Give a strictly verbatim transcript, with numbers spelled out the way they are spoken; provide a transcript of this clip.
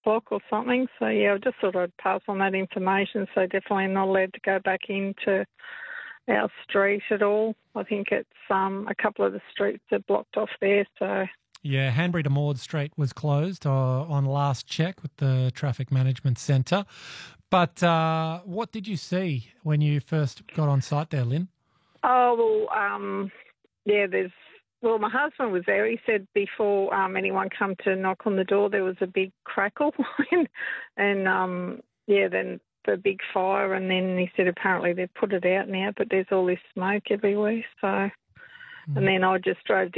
o'clock or something. So, yeah, I just thought I'd pass on that information. So definitely not allowed to go back into our street at all. I think it's um, a couple of the streets are blocked off there. So Yeah, Hanbury to Maud Street was closed uh, on last check with the Traffic Management Centre. But uh, what did you see when you first got on site there, Lynn? Oh, well, um, yeah, there's, well, my husband was there. He said before um, anyone come to knock on the door, there was a big crackle and, and um, yeah, then the big fire. And then he said apparently they've put it out now, but there's all this smoke everywhere. So, mm. and then I just drove